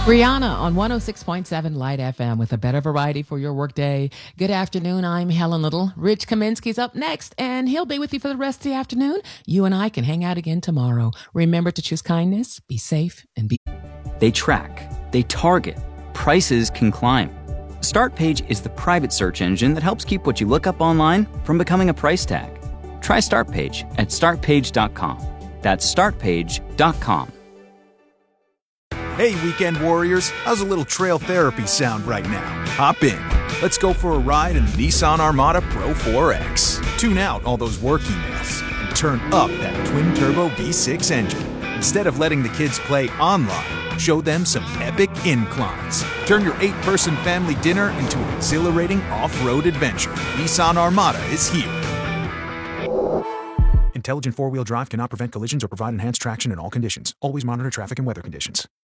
Rihanna on 106.7 Light FM with a better variety for your workday. Good afternoon. I'm Helen Little. Rich Kaminsky's up next, and he'll be with you for the rest of the afternoon. You and I can hang out again tomorrow. Remember to choose kindness, be safe, and be... They track, they target, prices can climb. Startpage is the private search engine that helps keep what you look up online from becoming a price tag. Try Startpage at startpage.com. That's startpage.com. Hey, weekend warriors, how's a little trail therapy sound right now? Hop in. Let's go for a ride in the Nissan Armada Pro 4X. Tune out all those work emails and turn up that twin-turbo V6 engine. Instead of letting the kids play online, show them some epic inclines. Turn your 8-person family dinner into an exhilarating off-road adventure. Nissan Armada is here. Intelligent four-wheel drive cannot prevent collisions or provide enhanced traction in all conditions. Always monitor traffic and weather conditions.